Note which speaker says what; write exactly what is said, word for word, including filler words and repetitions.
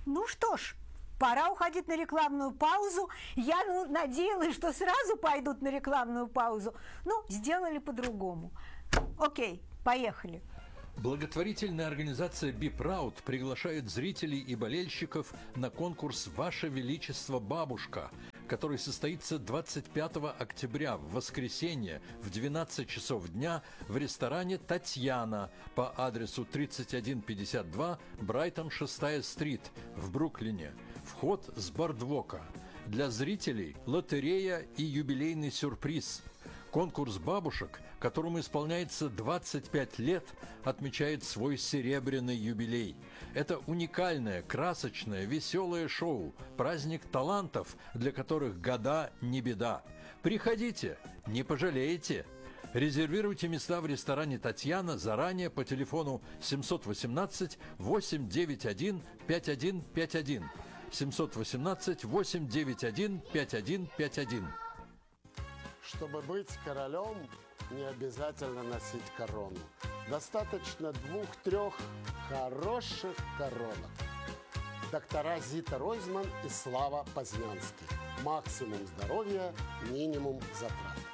Speaker 1: Ну что ж, пора уходить на рекламную паузу. Я ну, надеялась, что сразу пойдут на рекламную паузу. Ну, сделали по-другому. Окей, поехали.
Speaker 2: Благотворительная организация Be Proud приглашает зрителей и болельщиков на конкурс «Ваше Величество, бабушка», который состоится двадцать пятого октября в воскресенье в двенадцать часов дня в ресторане «Татьяна» по адресу тридцать один пятьдесят два Брайтон шестая стрит в Бруклине. Вход с бордвока. Для зрителей лотерея и юбилейный сюрприз. Конкурс бабушек, которому исполняется двадцать пять лет, отмечает свой серебряный юбилей. Это уникальное, красочное, веселое шоу, праздник талантов, для которых года не беда. Приходите, не пожалеете. Резервируйте места в ресторане «Татьяна» заранее по телефону семь один восемь восемь девять один пять один пять один. семь один восемь восемь девять один пять один пять один.
Speaker 3: Чтобы быть королем, не обязательно носить корону. Достаточно двух-трех хороших коронок. Доктора Зита Ройзман и Слава Познянский. Максимум здоровья, минимум затрат.